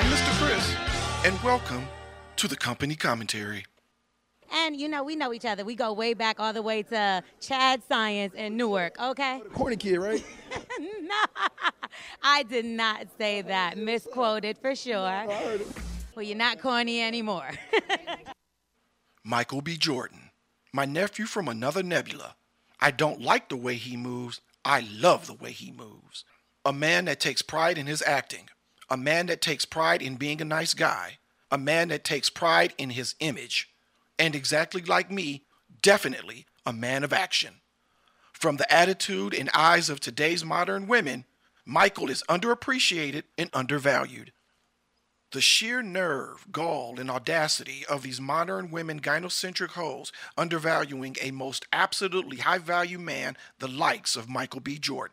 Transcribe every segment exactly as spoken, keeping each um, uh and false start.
I'm mister Chris, and welcome to the Company Commentary. And, you know, we know each other. We go way back all the way to Chad Science in Newark, okay? The corny kid, right? No, I did not say that. Misquoted for sure. I heard it. Well, you're not corny anymore. Michael B. Jordan, my nephew from another nebula. I don't like the way he moves. I love the way he moves. A man that takes pride in his acting. A man that takes pride in being a nice guy. A man that takes pride in his image. And exactly like me, definitely a man of action. From the attitude and eyes of today's modern women, Michael is underappreciated and undervalued. The sheer nerve, gall, and audacity of these modern women gynocentric hoes undervaluing a most absolutely high-value man the likes of Michael B. Jordan.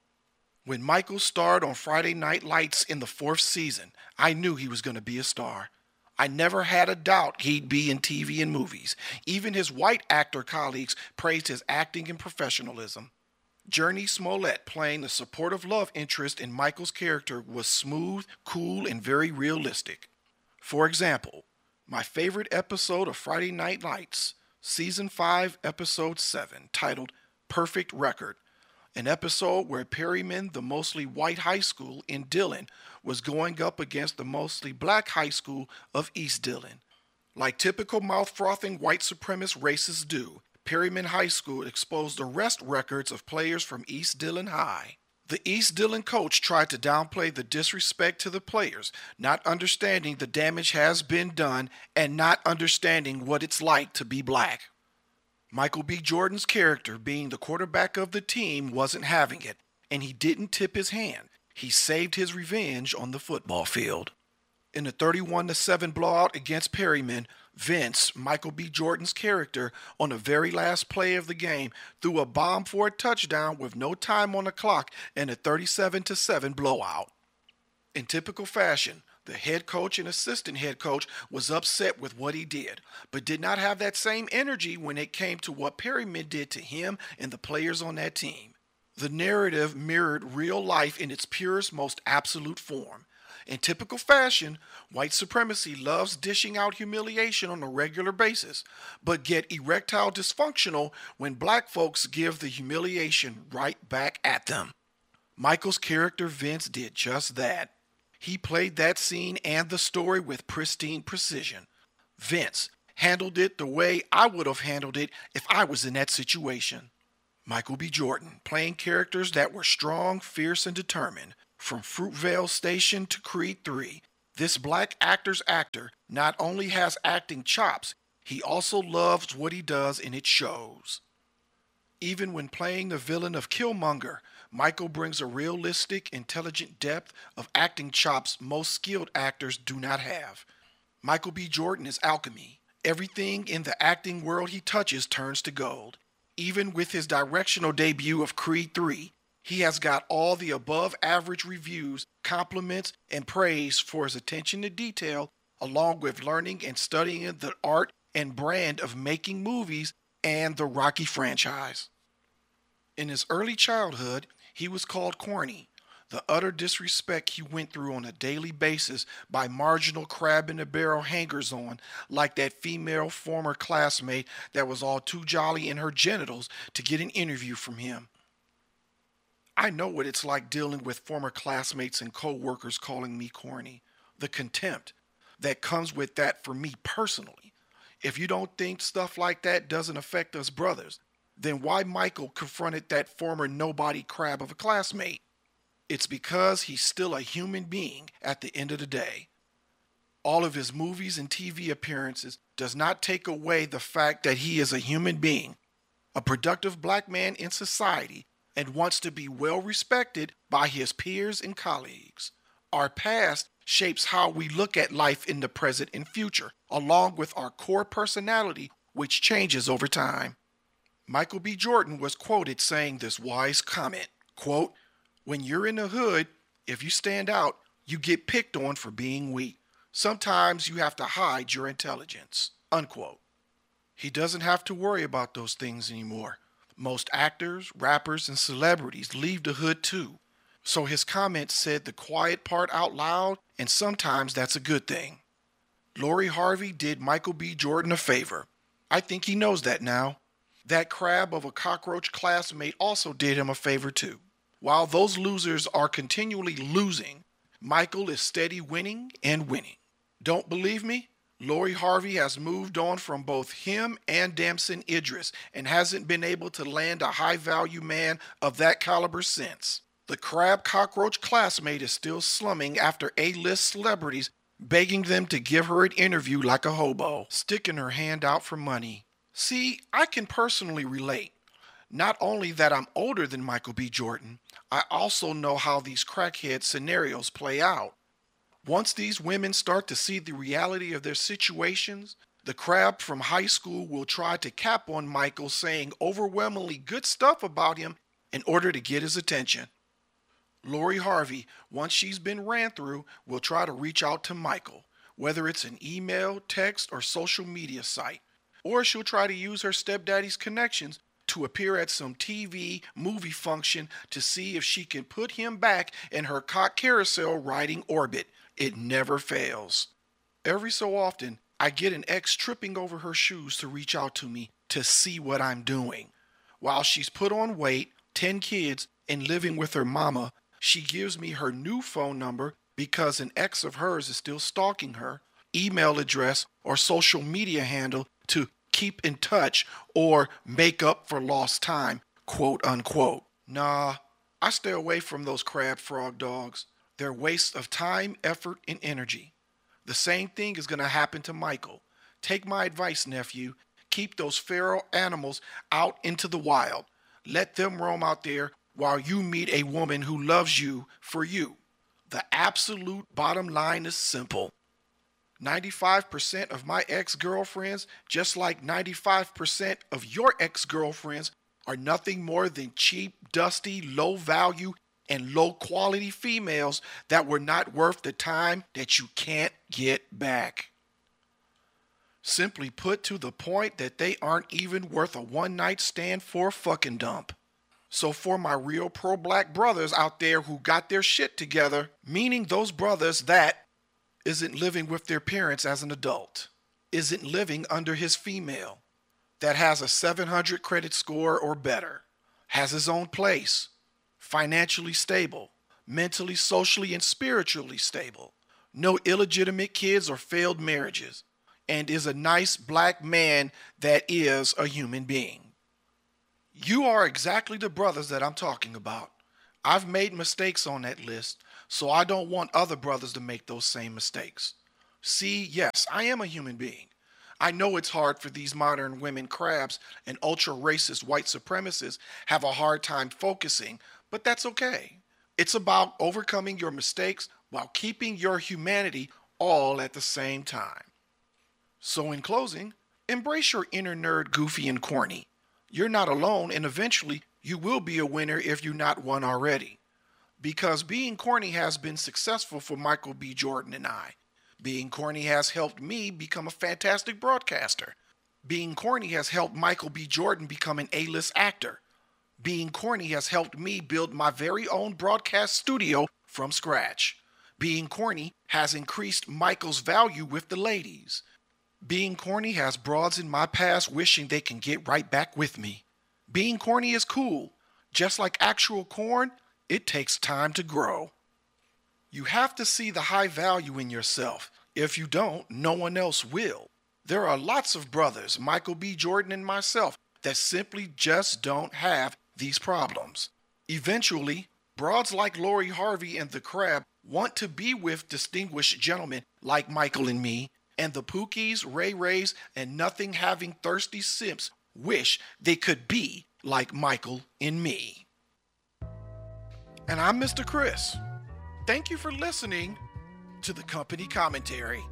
When Michael starred on Friday Night Lights in the fourth season, I knew he was going to be a star. I never had a doubt he'd be in T V and movies. Even his white actor colleagues praised his acting and professionalism. Jurnee Smollett playing the supportive love interest in Michael's character was smooth, cool, and very realistic. For example, my favorite episode of Friday Night Lights, Season five, Episode seven, titled Perfect Record, an episode where Perryman, the mostly white high school in Dillon, was going up against the mostly black high school of East Dillon. Like typical mouth-frothing white supremacist racists do, Perryman High School exposed arrest records of players from East Dillon High. The East Dillon coach tried to downplay the disrespect to the players, not understanding the damage has been done and not understanding what it's like to be black. Michael B. Jordan's character, being the quarterback of the team, wasn't having it, and he didn't tip his hand. He saved his revenge on the football field. In the thirty-one to seven blowout against Perryman, Vince, Michael B. Jordan's character, on the very last play of the game, threw a bomb for a touchdown with no time on the clock in a thirty-seven to seven blowout. In typical fashion, the head coach and assistant head coach was upset with what he did, but did not have that same energy when it came to what Perryman did to him and the players on that team. The narrative mirrored real life in its purest, most absolute form. In typical fashion, white supremacy loves dishing out humiliation on a regular basis, but get erectile dysfunctional when black folks give the humiliation right back at them. Michael's character Vince did just that. He played that scene and the story with pristine precision. Vince handled it the way I would have handled it if I was in that situation. Michael B. Jordan, playing characters that were strong, fierce, and determined. From Fruitvale Station to Creed three, this black actor's actor not only has acting chops, he also loves what he does and it shows. Even when playing the villain of Killmonger, Michael brings a realistic, intelligent depth of acting chops most skilled actors do not have. Michael B. Jordan is alchemy. Everything in the acting world he touches turns to gold. Even with his directional debut of Creed three, he has got all the above average reviews, compliments, and praise for his attention to detail, along with learning and studying the art and brand of making movies and the Rocky franchise. In his early childhood, he was called corny, the utter disrespect he went through on a daily basis by marginal crab-in-the-barrel hangers-on like that female former classmate that was all too jolly in her genitals to get an interview from him. I know what it's like dealing with former classmates and co-workers calling me corny. The contempt that comes with that for me personally. If you don't think stuff like that doesn't affect us brothers, then why Michael confronted that former nobody crab of a classmate? It's because he's still a human being at the end of the day. All of his movies and T V appearances does not take away the fact that he is a human being, a productive black man in society, and wants to be well respected by his peers and colleagues. Our past shapes how we look at life in the present and future, along with our core personality, which changes over time. Michael B. Jordan was quoted saying this wise comment, quote, "When you're in the hood, if you stand out, you get picked on for being weak. Sometimes you have to hide your intelligence," unquote. He doesn't have to worry about those things anymore. Most actors, rappers, and celebrities leave the hood too. So his comment said the quiet part out loud, and sometimes that's a good thing. Lori Harvey did Michael B. Jordan a favor. I think he knows that now. That crab of a cockroach classmate also did him a favor too. While those losers are continually losing, Michael is steady winning and winning. Don't believe me? Lori Harvey has moved on from both him and Damson Idris and hasn't been able to land a high-value man of that caliber since. The crab cockroach classmate is still slumming after A-list celebrities begging them to give her an interview like a hobo, sticking her hand out for money. See, I can personally relate. Not only that I'm older than Michael B. Jordan, I also know how these crackhead scenarios play out. Once these women start to see the reality of their situations, the crab from high school will try to cap on Michael saying overwhelmingly good stuff about him in order to get his attention. Lori Harvey, once she's been ran through, will try to reach out to Michael, whether it's an email, text, or social media site. Or she'll try to use her stepdaddy's connections to appear at some T V movie function to see if she can put him back in her cock carousel riding orbit. It never fails. Every so often, I get an ex tripping over her shoes to reach out to me to see what I'm doing. While she's put on weight, ten kids, and living with her mama, she gives me her new phone number because an ex of hers is still stalking her, email address, or social media handle to keep in touch or make up for lost time, quote unquote. Nah, I stay away from those crab frog dogs. They're waste of time, effort, and energy. The same thing is going to happen to Michael. Take my advice, nephew. Keep those feral animals out into the wild. Let them roam out there while you meet a woman who loves you for you. The absolute bottom line is simple. ninety-five percent of my ex-girlfriends, just like ninety-five percent of your ex-girlfriends, are nothing more than cheap, dusty, low-value, and low-quality females that were not worth the time that you can't get back. Simply put, to the point that they aren't even worth a one-night stand for a fucking dump. So for my real pro-black brothers out there who got their shit together, meaning those brothers that isn't living with their parents as an adult, isn't living under his female, that has a seven hundred credit score or better, has his own place, financially stable, mentally, socially, and spiritually stable, no illegitimate kids or failed marriages, and is a nice black man that is a human being. You are exactly the brothers that I'm talking about. I've made mistakes on that list, so I don't want other brothers to make those same mistakes. See, yes, I am a human being. I know it's hard for these modern women crabs and ultra-racist white supremacists have a hard time focusing, but that's okay. It's about overcoming your mistakes while keeping your humanity all at the same time. So in closing, embrace your inner nerd, goofy, and corny. You're not alone, and eventually you will be a winner if you're not one already. Because being corny has been successful for Michael B. Jordan and I. Being corny has helped me become a fantastic broadcaster. Being corny has helped Michael B. Jordan become an A-list actor. Being corny has helped me build my very own broadcast studio from scratch. Being corny has increased Michael's value with the ladies. Being corny has broads in my past wishing they can get right back with me. Being corny is cool. Just like actual corn, it takes time to grow. You have to see the high value in yourself. If you don't, no one else will. There are lots of brothers, Michael B. Jordan and myself, that simply just don't have these problems. Eventually, broads like Lori Harvey and the Crab want to be with distinguished gentlemen like Michael and me, and the Pookies, Ray Rays, and nothing having thirsty simps wish they could be like Michael and me. And I'm Mister Chris. Thank you for listening to the company commentary.